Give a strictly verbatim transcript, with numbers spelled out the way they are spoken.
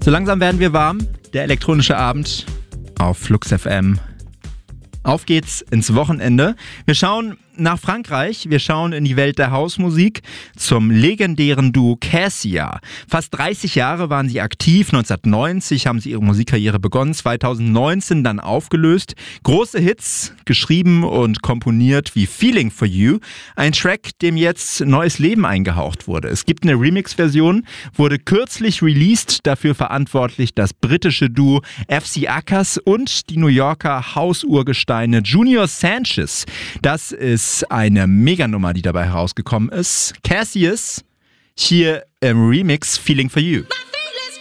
So langsam werden wir warm. Der elektronische Abend auf Flux F M. Auf geht's ins Wochenende. Wir schauen nach Frankreich, wir schauen in die Welt der Hausmusik zum legendären Duo Cassia. Fast dreißig Jahre waren sie aktiv, neunzehnhundertneunzig haben sie ihre Musikkarriere begonnen, zweitausendneunzehn dann aufgelöst. Große Hits, geschrieben und komponiert wie Feeling for You, ein Track, dem jetzt neues Leben eingehaucht wurde. Es gibt eine Remix-Version, wurde kürzlich released, dafür verantwortlich das britische Duo F C Ackers und die New Yorker Hausurgesteine Junior Sanchez. Das ist eine Meganummer, die dabei herausgekommen ist. Cassius, hier im Remix Feeling for You.